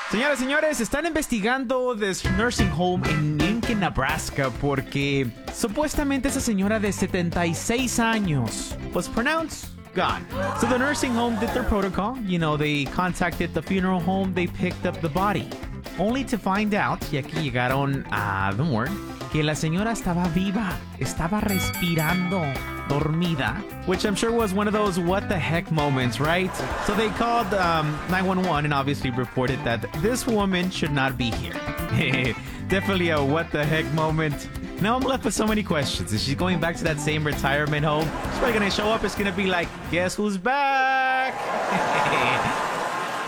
Señoras y señores, están investigando this nursing home en Lincoln, Nebraska, porque supuestamente esa señora de 76 años was pronounced gone. So the nursing home did their protocol. You know, they contacted the funeral home, they picked up the body. Only to find out, y aquí llegaron a the morgue, que la señora estaba viva, estaba respirando, dormida, which I'm sure was one of those what the heck moments, right? So they called 911 and obviously reported that this woman should not be here. Definitely a what the heck moment. Now I'm left with so many questions. Is she going back to that same retirement home? She's probably going to show up. It's going to be like, guess who's back?